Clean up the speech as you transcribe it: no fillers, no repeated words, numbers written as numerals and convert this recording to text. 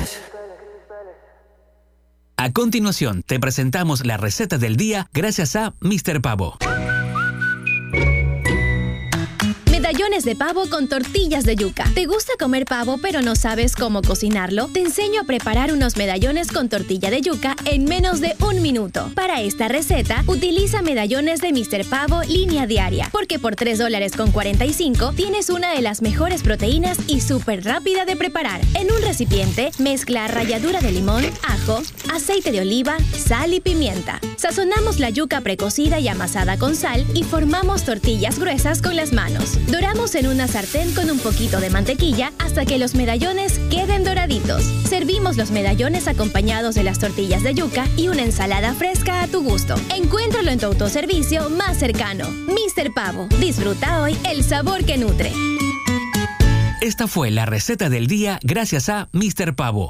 A continuación, te presentamos la receta del día gracias a Mr. Pavo. Medallones de pavo con tortillas de yuca. ¿Te gusta comer pavo pero no sabes cómo cocinarlo? Te enseño a preparar unos medallones con tortilla de yuca en menos de 1 minuto. Para esta receta, utiliza medallones de Mr. Pavo línea diaria, porque por $3.45 tienes una de las mejores proteínas y súper rápida de preparar. En un recipiente, mezcla ralladura de limón, ajo, aceite de oliva, sal y pimienta. Sazonamos la yuca precocida y amasada con sal y formamos tortillas gruesas con las manos. Doramos en una sartén con un poquito de mantequilla hasta que los medallones queden doraditos. Servimos los medallones acompañados de las tortillas de yuca y una ensalada fresca a tu gusto. Encuéntralo en tu autoservicio más cercano. Mr. Pavo, disfruta hoy el sabor que nutre. Esta fue la receta del día gracias a Mr. Pavo.